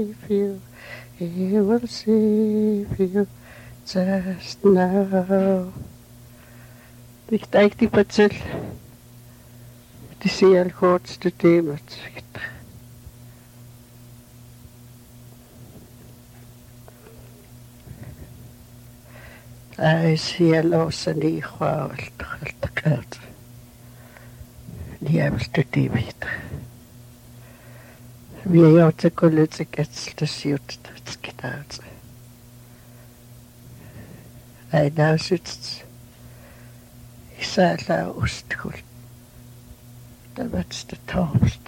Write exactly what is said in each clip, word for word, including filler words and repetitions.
save you. He will save you just now. Diktaik die patsil. Die seal grootste thema's. Ai seal osa ni chwaalt chaltakaat. Ni abelta David. Vi är ju inte kollat sig att siut skitaat. Ai now sits. Isala ostkul. Det var det tomst.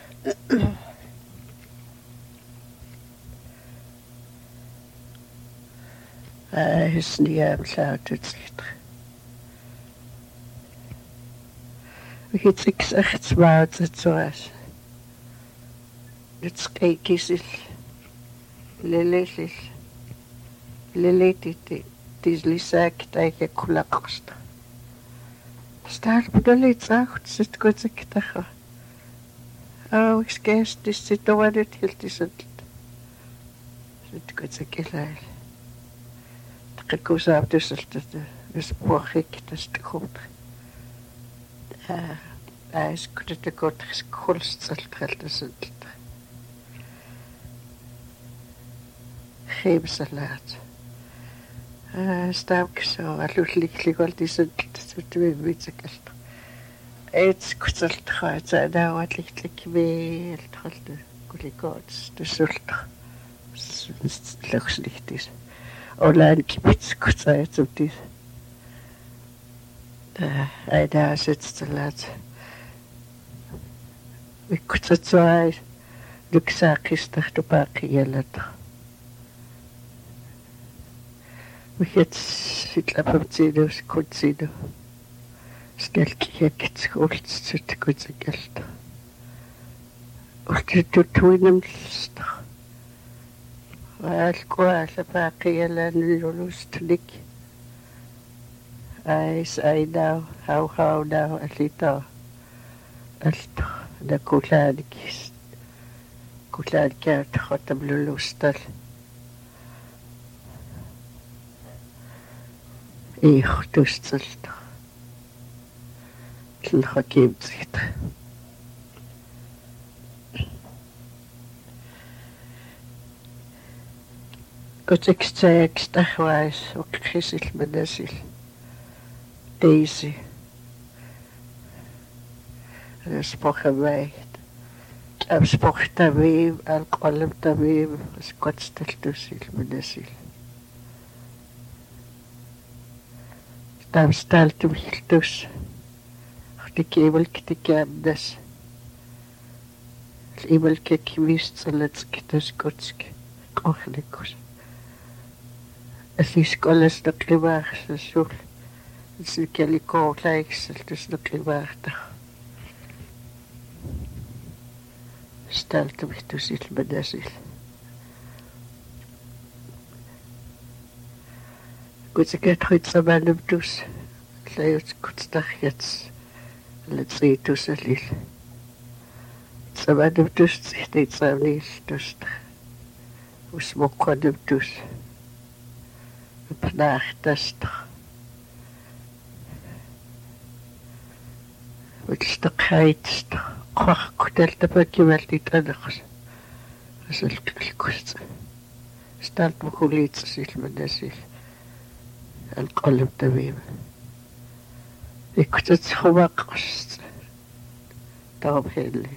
Ai snia blautet. Vi het seks echt maat het zoals. Dit skeikisil. Lelesil. Leletit. Dis lisak taike kulaksta. Staat bedoelt zacht zit goed ik dacht. Oh, ik skees dis zit door dit hield is het. Zit goed ik ilaal. Ik koos af dus het is poch ik dat is te goed. Ah, hij is goed te goed geskolst zult geld is het. Geef ze laat. Ставки со алууллиглиг бол дисэд зүтвэ вицэкэлт. Эц κουцэлт хаяа дааваллиглик вээл толт гуликоц төсөлт лөхслихтис. Олаан кипц κουцаа зүтис. Та айдаа сэтцэлат. Викцэцай лүксаакистах тупаакиялат. Vi het sitte på tiden og kort siden. Stelk jeg skolt sitte godt så galt. Og det tog tog Og alt går alle bakke eller nylust lik. Ejs ej dag, hav hav dag, alt dag. Alt der kuladik. Kuladik er trådt af lustal. Ich tustelt. Tilha kibzit. Gut extag stachwais og krisil menesil. Daisy. Er spoche weit. Ab spoch taviv, al kolem taviv, skotsteltusil menesil. Там стальтым хилтус. Хтикевал ктикамдас. Ивал кеквистцэлэцк тэскотск. Кохликус. Асисколас накливаарсас сул. Сикаликоорлаиксэл тус накливаарта. Стальтым хтусил бадасил. Goed, ik heb het samen op dus. Zij het goed dagjes. Let ze tussen lil. Samen op dus, zegt hij samen niet dus. Hoe smokken op dus. Op nacht dat toch. Wat stukheid toch. Kwach, kutel te pakken wel niet anders. Dat is een klikkoest. Stelt me goed iets, zegt me dat zegt. القلب تميم كنت تخوق قصت طاب هيلي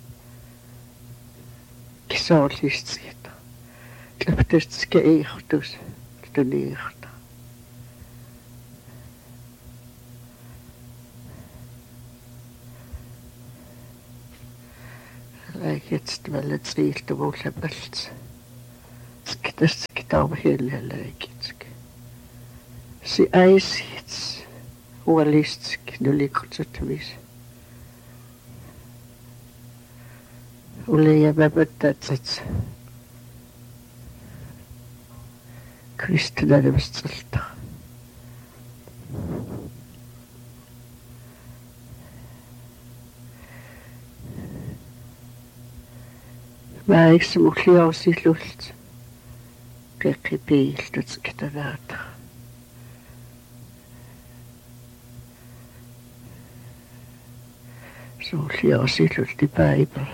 كسول يستيت لفترت كأي خطوس لتني خطا لكن تتبلد سيل تبول لبلت تكتست كتاب هيلي لكن Si äisits huolistsk nulikutsuttamis. Ule ja väböttätsets. Kristunademstselta. Maismulliorsilult qeqqipiillutikitanaata sumulliorsilult i Bible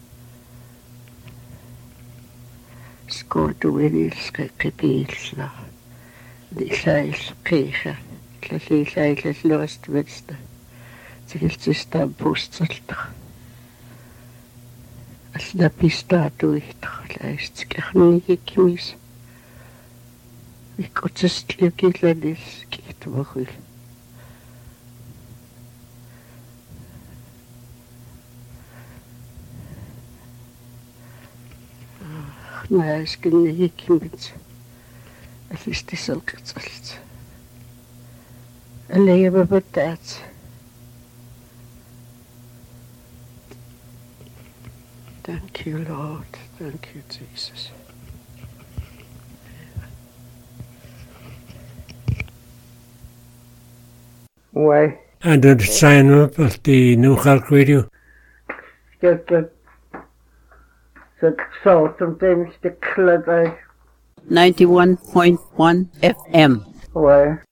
skotuinils qeqqipiilla lillail qiiqa lalliillaillalluastmasta tikiltistaan puustsalta Allapistaatuihtar laistikernigikkimis ikkutsastliukillanis kiittumagul naaskilnigikkimit allistisalqitsalt allayamapataat Thank you, Lord. Thank you, Jesus. Why? And the sign up of the New Hulk Radio. Get the the salt sometimes the club. ninety-one point one F M. Why?